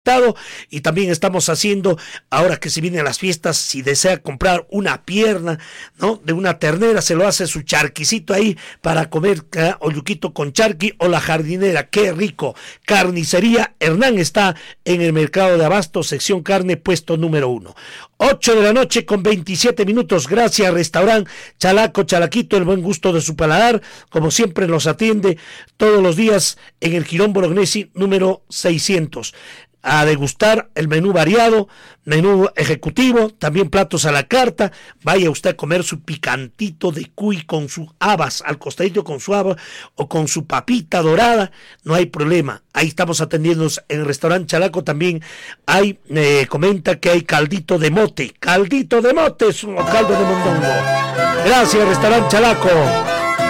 y también estamos haciendo, ahora que se vienen las fiestas, si desea comprar una pierna, ¿no?, de una ternera, se lo hace su charquicito ahí para comer oyuquito con charqui o la jardinera, qué rico. Carnicería Hernán está en el mercado de Abasto, sección carne, puesto número 1. 8 de la noche con 27 minutos, gracias Restaurant Chalaco, Chalaquito, el buen gusto de su paladar, como siempre nos atiende todos los días en el Jirón Bolognesi número 600. A degustar el menú variado, menú ejecutivo, también platos a la carta. Vaya usted a comer su picantito de cuy con sus habas, al costadito con su haba o con su papita dorada, no hay problema. Ahí estamos atendiéndonos en el restaurante Chalaco. También hay, comenta que hay caldito de mote, es un caldo de mondongo. Gracias, restaurante Chalaco.